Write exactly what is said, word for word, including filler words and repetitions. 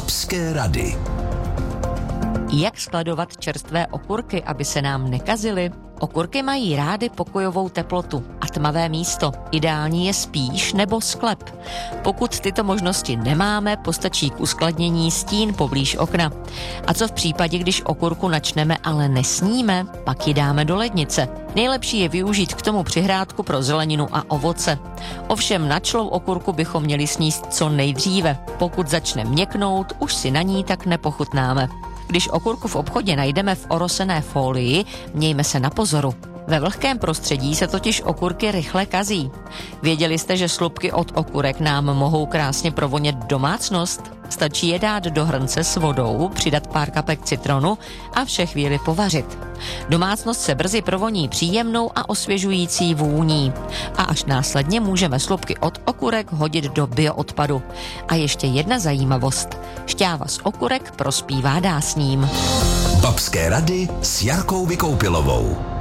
Babské rady. Jak skladovat čerstvé okurky, aby se nám nekazily? Okurky mají rády pokojovou teplotu a tmavé místo. Ideální je spíš nebo sklep. Pokud tyto možnosti nemáme, postačí k uskladnění stín poblíž okna. A co v případě, když okurku načneme, ale nesníme? Pak ji dáme do lednice. Nejlepší je využít k tomu přihrádku pro zeleninu a ovoce. Ovšem načlou okurku bychom měli sníst co nejdříve. Pokud začne měknout, už si na ní tak nepochutnáme. Když okurku v obchodě najdeme v orosené folii, mějme se na pozoru. Ve vlhkém prostředí se totiž okurky rychle kazí. Věděli jste, že slupky od okurek nám mohou krásně provonět domácnost? Stačí je dát do hrnce s vodou, přidat pár kapek citronu a vše chvíli povařit. Domácnost se brzy provoní příjemnou a osvěžující vůní. A až následně můžeme slupky od okurek hodit do bioodpadu. A ještě jedna zajímavost. Šťáva z okurek prospívá dásním. Babské rady s Jarkou Vykoupilovou.